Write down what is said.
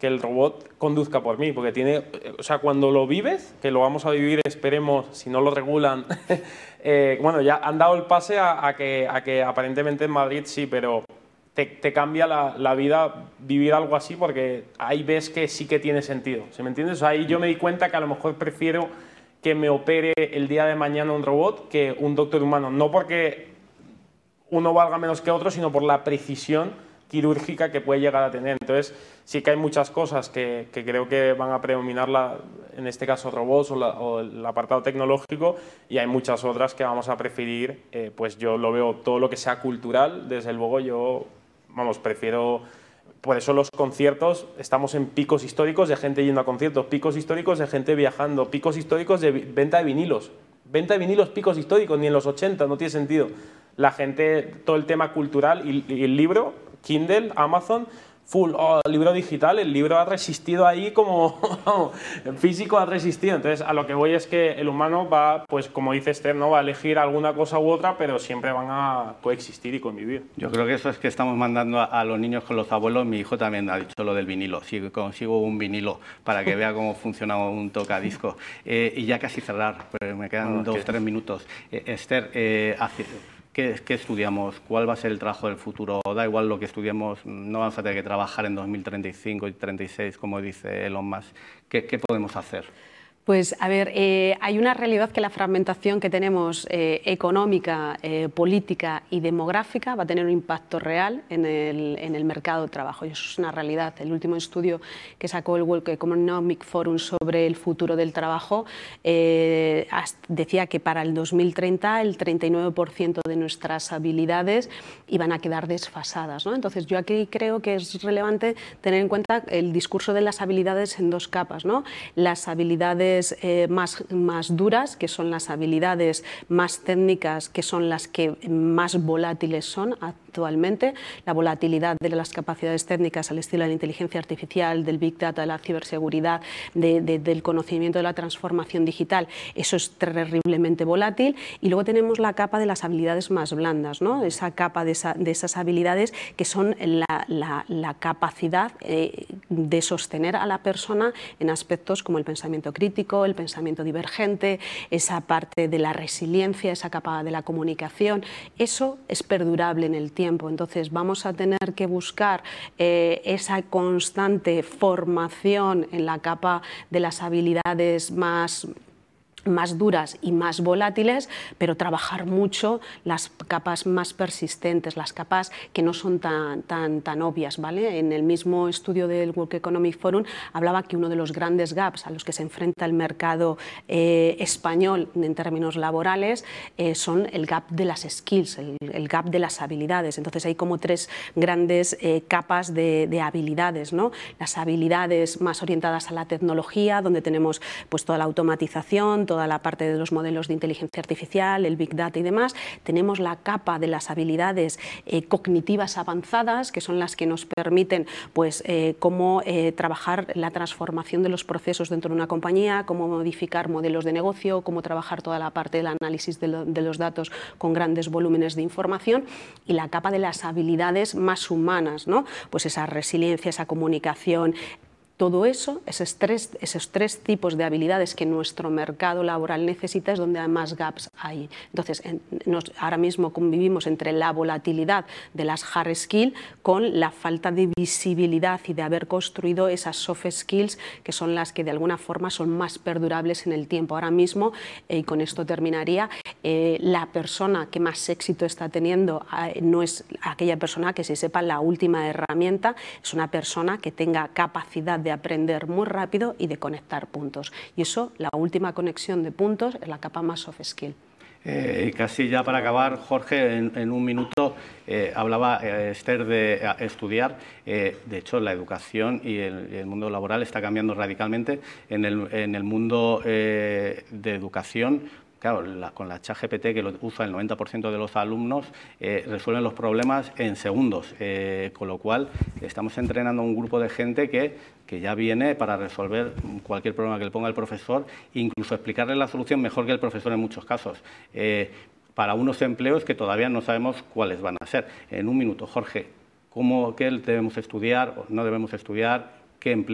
que el robot conduzca por mí, porque tiene, o sea, cuando lo vives, que lo vamos a vivir, esperemos, si no lo regulan, bueno, ya han dado el pase a que aparentemente en Madrid sí, pero te cambia la vida vivir algo así, porque ahí ves que sí que tiene sentido, ¿sí me entiendes? O sea, ahí yo me di cuenta que a lo mejor prefiero que me opere el día de mañana un robot que un doctor humano, no porque uno valga menos que otro, sino por la precisión quirúrgica que puede llegar a tener. Entonces, sí que hay muchas cosas que creo que van a predominar, en este caso, robots o el apartado tecnológico, y hay muchas otras que vamos a preferir. Pues yo lo veo, todo lo que sea cultural, desde luego yo, vamos, prefiero. Por eso los conciertos, estamos en picos históricos de gente yendo a conciertos, picos históricos de gente viajando, picos históricos de venta de vinilos. Venta de vinilos, picos históricos, ni en los 80, no tiene sentido. La gente, todo el tema cultural y el libro, Kindle, Amazon, full, el libro digital, el libro ha resistido ahí como el físico ha resistido. Entonces, a lo que voy es que el humano va, pues como dice Esther, ¿no? Va a elegir alguna cosa u otra, pero siempre van a coexistir y convivir. Yo creo que eso es que estamos mandando a los niños con los abuelos. Mi hijo también ha dicho lo del vinilo. Si consigo un vinilo para que vea cómo funciona un tocadiscos. Y ya casi cerrar, pero me quedan 2 o 3 minutos. Esther, ¿qué estudiamos? ¿Cuál va a ser el trabajo del futuro? Da igual lo que estudiemos, no vamos a tener que trabajar en 2035 y 36, como dice Elon Musk. ¿Qué podemos hacer? Pues, a ver, hay una realidad que la fragmentación que tenemos económica, política y demográfica va a tener un impacto real en el mercado de trabajo. Y eso es una realidad. El último estudio que sacó el World Economic Forum sobre el futuro del trabajo decía que para el 2030 el 39% de nuestras habilidades iban a quedar desfasadas, ¿no? Entonces, yo aquí creo que es relevante tener en cuenta el discurso de las habilidades en 2 capas, ¿no? Las habilidades más duras, que son las habilidades más técnicas, que son las que más volátiles son actualmente. La volatilidad de las capacidades técnicas al estilo de la inteligencia artificial, del Big Data, de la ciberseguridad, del conocimiento de la transformación digital, eso es terriblemente volátil. Y luego tenemos la capa de las habilidades más blandas, ¿no? Esa capa de esas habilidades que son la capacidad de sostener a la persona en aspectos como el pensamiento crítico, el pensamiento divergente, esa parte de la resiliencia, esa capa de la comunicación. Eso es perdurable en el tiempo. Entonces vamos a tener que buscar esa constante formación en la capa de las habilidades más duras y más volátiles, pero trabajar mucho las capas más persistentes, las capas que no son tan obvias, ¿vale? En el mismo estudio del World Economic Forum hablaba que uno de los grandes gaps a los que se enfrenta el mercado español en términos laborales son el gap de las skills, el gap de las habilidades. Entonces hay como 3 grandes capas de habilidades, ¿no? Las habilidades más orientadas a la tecnología, donde tenemos pues toda la automatización, toda la parte de los modelos de inteligencia artificial, el Big Data y demás. Tenemos la capa de las habilidades cognitivas avanzadas, que son las que nos permiten pues, cómo trabajar la transformación de los procesos dentro de una compañía, cómo modificar modelos de negocio, cómo trabajar toda la parte del análisis de los datos con grandes volúmenes de información, y la capa de las habilidades más humanas, ¿no? Pues esa resiliencia, esa comunicación. Todo eso, esos tres tipos de habilidades que nuestro mercado laboral necesita, es donde más gaps hay. Entonces, ahora mismo convivimos entre la volatilidad de las hard skills con la falta de visibilidad y de haber construido esas soft skills, que son las que de alguna forma son más perdurables en el tiempo. Ahora mismo, y con esto terminaría, la persona que más éxito está teniendo no es aquella persona que se sepa la última herramienta, es una persona que tenga capacidad de aprender muy rápido y de conectar puntos. Y eso, la última conexión de puntos, es la capa más soft skill. Casi ya para acabar, Jorge, en un minuto, hablaba Esther de estudiar. De hecho, la educación y el mundo laboral está cambiando radicalmente. En el mundo de educación, claro, con la ChatGPT, que lo usa el 90% de los alumnos, resuelven los problemas en segundos, con lo cual estamos entrenando a un grupo de gente que ya viene para resolver cualquier problema que le ponga el profesor, incluso explicarle la solución mejor que el profesor en muchos casos, para unos empleos que todavía no sabemos cuáles van a ser. En un minuto, Jorge, ¿qué debemos estudiar o no debemos estudiar? ¿Qué empleo